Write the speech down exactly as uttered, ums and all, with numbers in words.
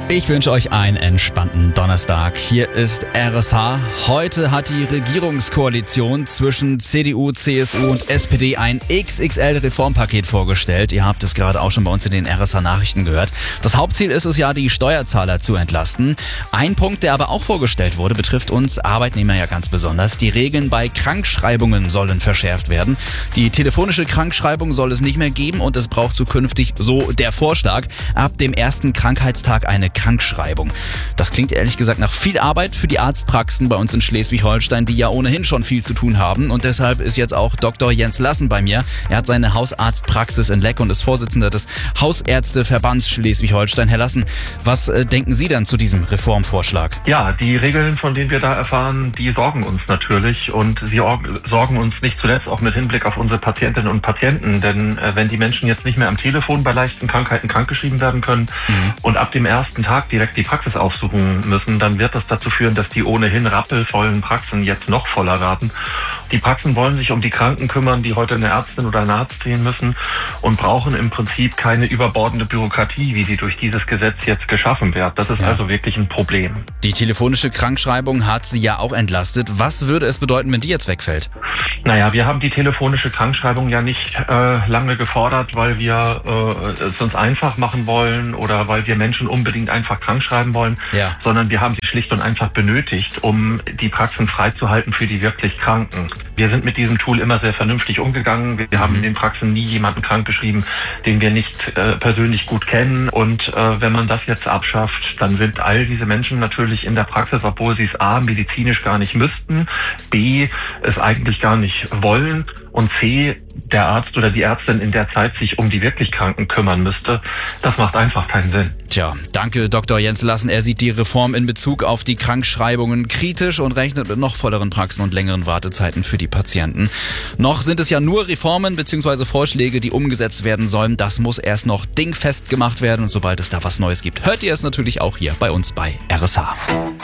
Ich wünsche euch einen entspannten Donnerstag. Hier ist R S H. Heute hat die Regierungskoalition zwischen C D U, C S U und S P D ein X X L-Reformpaket vorgestellt. Ihr habt es gerade auch schon bei uns in den R S H-Nachrichten gehört. Das Hauptziel ist es ja, die Steuerzahler zu entlasten. Ein Punkt, der aber auch vorgestellt wurde, betrifft uns Arbeitnehmer ja ganz besonders. Die Regeln bei Krankschreibungen sollen verschärft werden. Die telefonische Krankschreibung soll es nicht mehr geben und es braucht zukünftig, so der Vorschlag, ab dem ersten Krankheitstag eine Krankschreibung. Das klingt ehrlich gesagt nach viel Arbeit für die Arztpraxen bei uns in Schleswig-Holstein, die ja ohnehin schon viel zu tun haben. Und deshalb ist jetzt auch Doktor Jens Lassen bei mir. Er hat seine Hausarztpraxis in Leck und ist Vorsitzender des Hausärzteverbands Schleswig-Holstein. Herr Lassen, was äh, denken Sie dann zu diesem Reformvorschlag? Ja, die Regeln, von denen wir da erfahren, die sorgen uns natürlich. Und sie sorgen uns nicht zuletzt auch mit Hinblick auf unsere Patientinnen und Patienten. Denn äh, wenn die Menschen jetzt nicht mehr am Telefon bei leichten Krankheiten krankgeschrieben werden können mhm. und ab dem ersten Tag direkt die Praxis aufsuchen müssen, dann wird das dazu führen, dass die ohnehin rappelvollen Praxen jetzt noch voller werden. Die Praxen wollen sich um die Kranken kümmern, die heute eine Ärztin oder einen Arzt sehen müssen und brauchen im Prinzip keine überbordende Bürokratie, wie sie durch dieses Gesetz jetzt geschaffen wird. Das ist ja. also wirklich ein Problem. Die telefonische Krankschreibung hat sie ja auch entlastet. Was würde es bedeuten, wenn die jetzt wegfällt? Naja, wir haben die telefonische Krankschreibung ja nicht äh, lange gefordert, weil wir äh, es uns einfach machen wollen oder weil wir Menschen unbedingt einfach krank schreiben wollen, ja. sondern wir haben sie schlicht und einfach benötigt, um die Praxen freizuhalten für die wirklich Kranken. Wir sind mit diesem Tool immer sehr vernünftig umgegangen. Wir mhm. haben in den Praxen nie jemanden krankgeschrieben, den wir nicht äh, persönlich gut kennen. Und äh, wenn man das jetzt abschafft, dann sind all diese Menschen natürlich in der Praxis, obwohl sie es A, medizinisch gar nicht müssten, B, es eigentlich gar nicht wollen und C, der Arzt oder die Ärztin in der Zeit sich um die wirklich Kranken kümmern müsste. Das macht einfach keinen Sinn. Tja, danke Doktor Jens Lassen. Er sieht die Reform in Bezug auf die Krankschreibungen kritisch und rechnet mit noch volleren Praxen und längeren Wartezeiten für die Patienten. Noch sind es ja nur Reformen bzw. Vorschläge, die umgesetzt werden sollen. Das muss erst noch dingfest gemacht werden und sobald es da was Neues gibt, hört ihr es natürlich auch hier bei uns bei R S H.